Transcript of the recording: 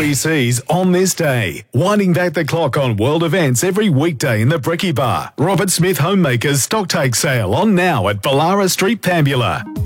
ABC's On This Day, winding back the clock on world events every weekday in the Brekkie Bar. Robert Smith Homemakers Stocktake Sale on now at Ballara Street, Pambula.